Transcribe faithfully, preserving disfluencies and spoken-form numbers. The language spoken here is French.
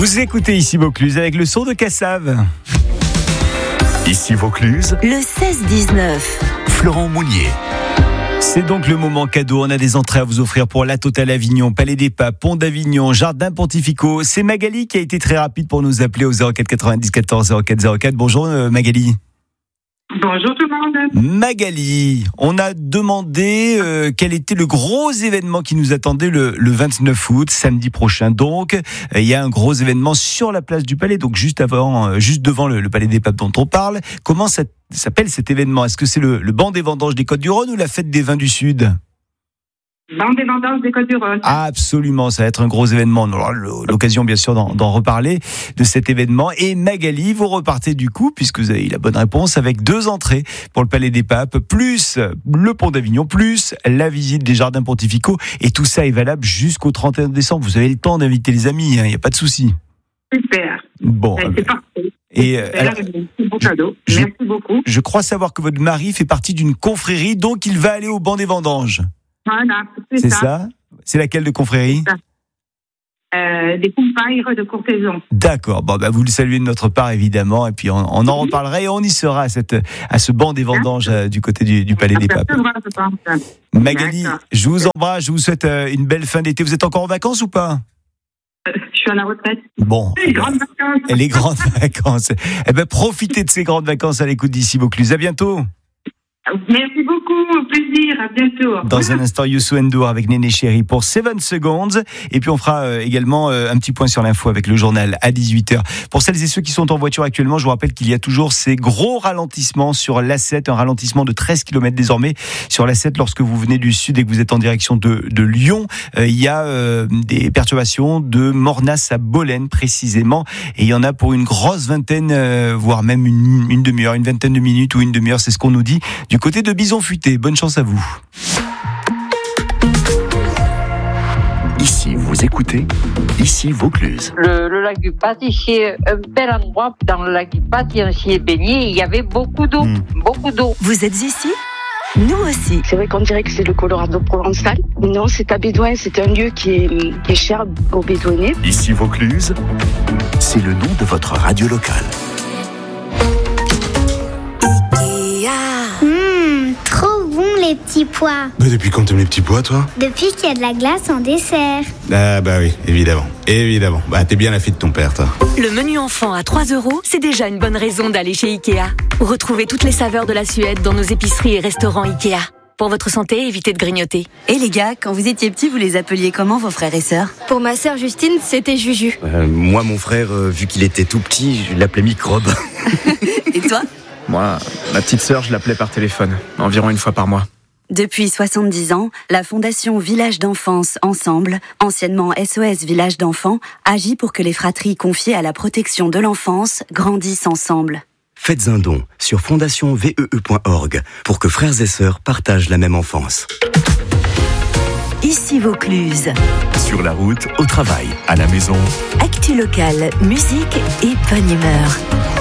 Vous écoutez ici Vaucluse avec le son de Cassave. Ici Vaucluse, le seize dix-neuf. Florent Mounier. C'est donc le moment cadeau. On a des entrées à vous offrir pour la Totale Avignon, Palais des Papes, Pont d'Avignon, Jardin Pontificaux. C'est Magali qui a été très rapide pour nous appeler au zéro quatre quatre-vingt-dix quatorze zéro quatre zéro quatre. Bonjour euh, Magali. Bonjour tout le monde. Magali, on a demandé euh, quel était le gros événement qui nous attendait le, le vingt-neuf août, samedi prochain. Donc, euh, il y a un gros événement sur la place du Palais, donc juste avant, euh, juste devant le, le Palais des Papes dont on parle. Comment ça s'appelle cet événement ? Est-ce que c'est le, le banc des vendanges des Côtes-du-Rhône ou la fête des vins du Sud ? Banc des vendanges des Côtes-du-Rhône. Absolument, ça va être un gros événement. On aura l'occasion bien sûr d'en, d'en reparler de cet événement. Et Magali, vous repartez du coup, puisque vous avez eu la bonne réponse, avec deux entrées pour le Palais des Papes, plus le Pont d'Avignon, plus la visite des Jardins Pontificaux. Et tout ça est valable jusqu'au trente et un décembre. Vous avez le temps d'inviter les amis, il hein, n'y a pas de souci. Super. Bon. C'est euh, parfait. Et euh, alors, c'est bon cadeau. Je, Merci beaucoup. Je crois savoir que votre mari fait partie d'une confrérie, donc il va aller au banc des vendanges. Voilà, c'est, c'est ça. ça. C'est laquelle de confrérie ? euh, Des compaires de courtisans. D'accord. Bon, bah, vous le saluez de notre part, évidemment. Et puis, on, on en reparlera et on y sera à, cette, à ce banc des vendanges euh, du côté du, du Palais des Papes. Magali, D'accord. Je vous embrasse. Je vous souhaite euh, une belle fin d'été. Vous êtes encore en vacances ou pas ? euh, Je suis à la retraite. Bon. Les grandes vacances. Les grandes vacances. Eh ben, profitez de ces grandes vacances à l'écoute d'ici Vaucluse. À bientôt. Merci beaucoup, au plaisir, à bientôt. Dans un instant, Youssou N'Dour avec Néné Chéri pour sept secondes. Et puis on fera euh, également euh, un petit point sur l'info avec le journal à dix-huit heures. Pour celles et ceux qui sont en voiture actuellement, je vous rappelle qu'il y a toujours ces gros ralentissements sur l'A sept, un ralentissement de treize kilomètres désormais sur l'A sept lorsque vous venez du sud et que vous êtes en direction de, de Lyon. Euh, il y a euh, des perturbations de Mornas à Bolène précisément. Et il y en a pour une grosse vingtaine, euh, voire même une, une demi-heure, une vingtaine de minutes ou une demi-heure, c'est ce qu'on nous dit. Du côté de Bison Futé, bonne chance à vous. Ici, vous écoutez, ici Vaucluse. Le, le lac du Pas, c'est un bel endroit. Dans le lac du Pas, on s'y est baigné, il y avait beaucoup d'eau, mmh. beaucoup d'eau. Vous êtes ici ? Nous aussi. C'est vrai qu'on dirait que c'est le Colorado provençal. Non, c'est à Bédouin, c'est un lieu qui est, qui est cher aux Bédouinais. Ici Vaucluse, c'est le nom de votre radio locale. Les petits pois. Bah depuis quand t'aimes les petits pois, toi ? Depuis qu'il y a de la glace en dessert. Ah bah oui, évidemment, évidemment. Bah t'es bien la fille de ton père, toi. Le menu enfant à trois euros, c'est déjà une bonne raison d'aller chez Ikea. Retrouvez toutes les saveurs de la Suède dans nos épiceries et restaurants Ikea. Pour votre santé, évitez de grignoter. Et les gars, quand vous étiez petits, vous les appeliez comment, vos frères et sœurs ? Pour ma sœur Justine, c'était Juju. Euh, moi, mon frère, euh, vu qu'il était tout petit, je l'appelais Microbe. Et toi ? Moi, ma petite sœur, je l'appelais par téléphone, environ une fois par mois. Depuis soixante-dix ans, la Fondation Village d'Enfance Ensemble, anciennement S O S Village d'Enfants, agit pour que les fratries confiées à la protection de l'enfance grandissent ensemble. Faites un don sur fondation vee point org pour que frères et sœurs partagent la même enfance. Ici Vaucluse. Sur la route, au travail, à la maison. Actu locale, musique et bonne humeur.